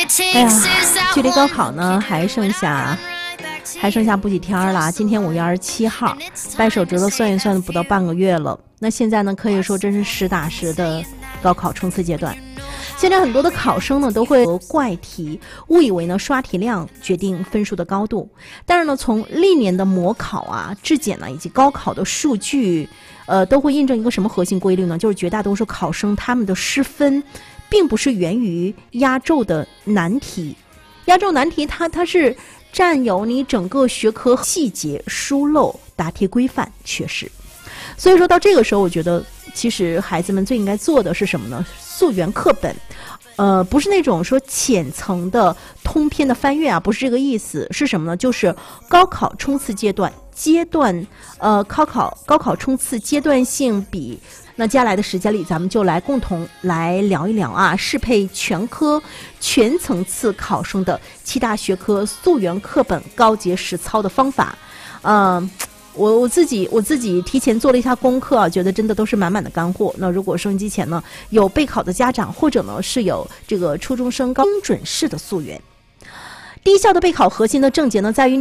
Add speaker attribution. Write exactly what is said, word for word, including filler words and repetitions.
Speaker 1: 哎呀，距离高考呢还剩下还剩下不几天了。今天五月二十七号，掰手指头算一算，不到半个月了。那现在呢，可以说真是实打实的高考冲刺阶段。现在很多的考生呢都会有怪题，误以为呢刷题量决定分数的高度。但是呢，从历年的模考啊、质检呢以及高考的数据，呃，都会印证一个什么核心规律呢？就是绝大多数考生他们的失分，并不是源于压轴的难题。压轴难题它它是占有你整个学科细节疏漏、答题规范缺失。所以说到这个时候，我觉得其实孩子们最应该做的是什么呢？溯源课本，呃，不是那种说浅层的通篇的翻阅啊，不是这个意思，是什么呢？就是高考冲刺阶段阶段，呃，高考高考冲刺阶段性比。那接下来的时间里，咱们就来共同来聊一聊啊，适配全科全层次考生的七大学科溯源课本高阶实操的方法，嗯、呃。我我自己我自己提前做了一下功课啊，觉得真的都是满满的干货。那如果收音机前呢有备考的家长，或者呢是有这个初中生高精准式的溯源，低效的备考核心的症结呢在于你